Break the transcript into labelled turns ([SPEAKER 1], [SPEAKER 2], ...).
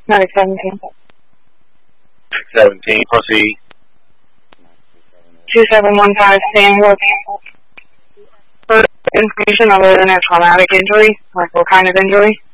[SPEAKER 1] Medic 17.
[SPEAKER 2] 17, proceed.
[SPEAKER 1] 2715, staying with further information other than a traumatic injury, like what kind of injury?